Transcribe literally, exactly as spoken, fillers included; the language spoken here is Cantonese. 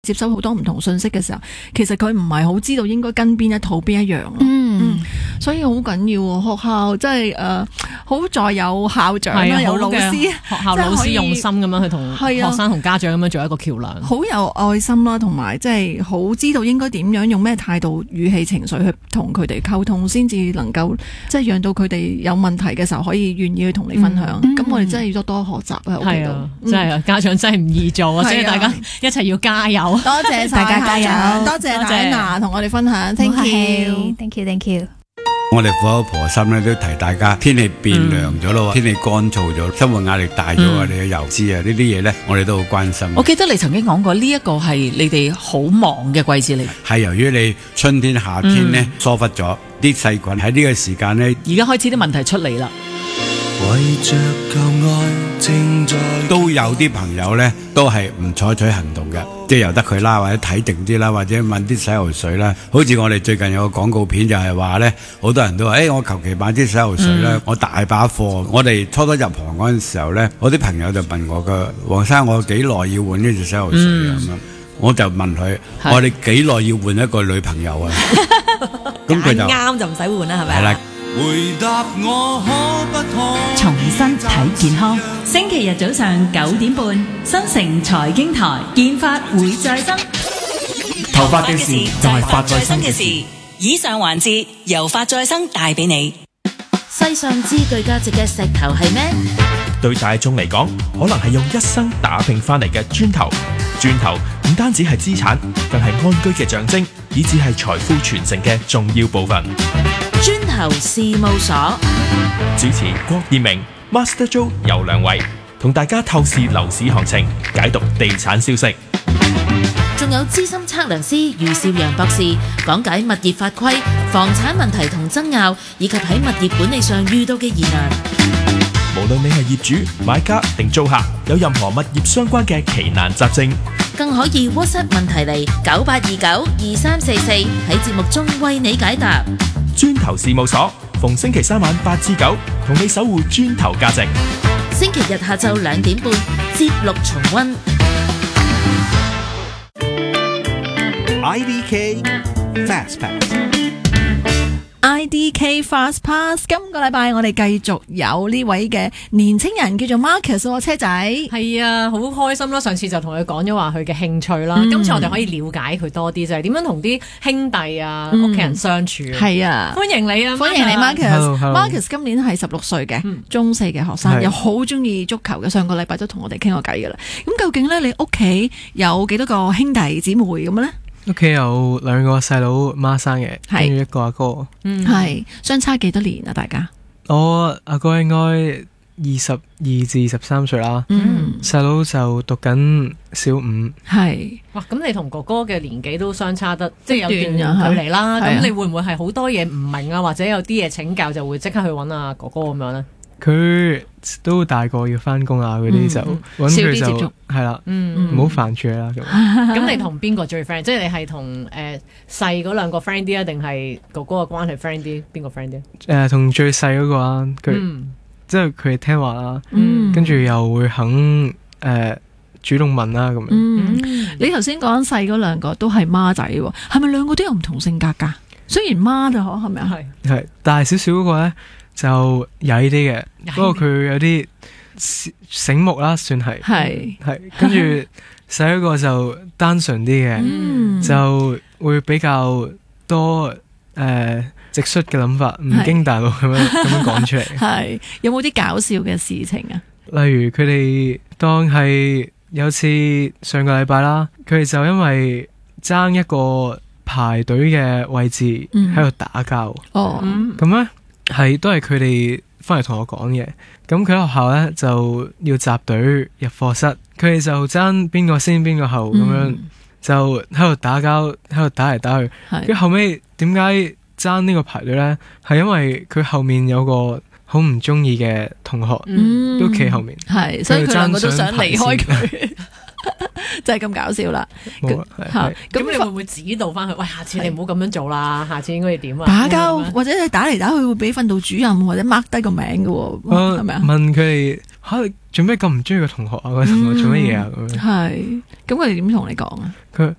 接收好多唔同信息嘅時候，其實佢唔係好知道應該跟邊一套邊一樣咯。 嗯， 嗯，所以好緊要喎。學校即係誒，好在有校長啦， 係有老師， 學校老師用心咁樣去同學生同家長咁樣做一個橋梁， 好有愛心啦，同埋即係好知道應該點樣用咩態度、語氣、情緒去同佢哋溝通，先至能夠即係讓到佢哋有問題嘅時候可以願意去同你分享。咁、嗯、我哋真係要多多學習喺屋企度。 真係啊，家長真係唔易做啊，所以大家一齊要加油。 多謝大家加油，多謝大拿同我哋分享 ，thank you，thank you，thank you。 我哋苦口婆心咧都提大家，天氣變涼咗咯，天氣乾燥咗，生活壓力大咗啊！你嘅油脂啊，呢啲嘢咧，我哋都好關心。 我記得你曾經講過，呢一個係你哋好忙嘅季節嚟， 係由於你春天、夏天咧疏忽咗啲細菌喺呢個時間咧， 而家開始啲問題出嚟啦。 為着舊愛正在都有啲朋友咧，都係唔採取行動嘅，即係由得佢啦，或者睇定啲啦，或者問啲洗頭水啦。好似我哋最近有個廣告片就係話咧，好多人都話，誒、欸，我求其買啲洗頭水啦，嗯、我大把貨。我哋初初入行嗰陣時候咧，我啲朋友就問我嘅，黃生，我幾耐要換呢隻洗頭水啊？咁樣、嗯，我就問佢，我話你幾耐要換一個女朋友啊？咁佢就啱就唔使換啦，係咪？ 係啦。 回答我可不可重新睇健康， 星期日早上九點半，新城財經台，健髮會再生。 頭髮嘅事就係髮再生嘅事。 以上環節由髮再生帶俾你。 世上最具價值嘅石頭係咩？ 對大眾嚟講，可能係用一生打拼翻嚟嘅磚頭。磚頭唔單止係資產，更係安居嘅象徵，以至係財富傳承嘅重要部分。 磚頭事務所主持郭彥明、Master Joe 游良偉，同大家透視樓市行情，解讀地產消息。 仲有資深測量師余少陽博士講解物業法規、房產問題同爭拗，以及喺物業管理上遇到嘅疑難。 無論你係業主、買家定租客，有任何物業相關嘅奇難雜症， 更可以 WhatsApp 問題嚟九八二九二三四四，喺節目中為你解答。 磚頭事務所逢星期三晚八至九，同你守護磚頭價值。 星期日下晝兩點半節錄重溫。 I D K Fast Pass。I D K Fast Pass， 今個禮拜我哋繼續有呢位嘅年青人叫做 Marcus 個車仔。 係啊，好開心啦！上次就同佢講咗話佢嘅興趣啦，嗯、今次我哋可以了解佢多啲，就係點樣同啲兄弟啊、屋企、嗯、人相處。係啊， 歡迎你啊， 歡迎你 Marcus。 Hello, hello. Marcus 今年係十六歲嘅，嗯、中四嘅學生，又好中意足球嘅。上個禮拜都同我哋傾過偈噶啦。咁究竟咧，你屋企有幾多個兄弟姊妹咁樣咧？ 屋企有兩個細佬孖生嘅，跟住一個阿哥， 嗯，係相差幾多年啊？大家， 我阿哥應該二十二至十三歲啦，嗯，細佬就讀緊小五， 係，哇，咁你同哥哥嘅年紀都相差得，即係有段距離啦，咁你會唔會係好多嘢唔明啊，或者有啲嘢請教就會即刻去揾阿哥哥咁樣咧？佢都大個要翻工啊，嗰啲就揾佢就係啦，唔好煩住啦咁。 咁你同邊個最 friend？ 即係你係同誒細嗰兩個 friend 啲啊，定係哥哥嘅關係 friend 啲？邊個 friend 啲？誒， 同最細嗰個啊，佢即係佢聽話啦，跟住又會肯誒主動問啦咁樣。 你頭先講細嗰兩個都係孖仔喎，係咪兩個都有唔同性格噶？雖然孖就可係咪啊？ 係係大少少嗰個咧就曳啲嘅，不過佢有啲醒目啦，算係係係，跟住細一個就單純啲嘅，嗯、就會比較多誒、呃、直率嘅諗法，唔經大腦咁樣咁樣講出嚟。係有冇啲搞笑嘅事情啊？ 例如佢哋當係有次上個禮拜啦，佢哋就因為爭一個排隊嘅位置喺度打交。哦，咁咧。係都係佢哋翻嚟同我講嘅，咁佢喺學校咧就要集隊入課室，佢哋就爭邊個先邊個後咁樣，嗯、就喺度打交，喺度打嚟打去，跟住後尾點解爭呢個排隊咧？係因為佢後面有個好唔中意嘅同學，嗯、都企後面，係，所以佢兩個都想離開佢。就係咁搞笑啦！ 咁你會唔會指導翻佢？喂，下次你唔好咁樣做啦，下次應該要點啊？ 打交或者你打嚟打去會俾訓導主任或者 mark 低個名嘅喎，係咪啊？ 問佢哋吓，做咩咁唔中意個同學啊？個同學做乜嘢啊？咁樣係， 咁佢哋點同你講啊？ 佢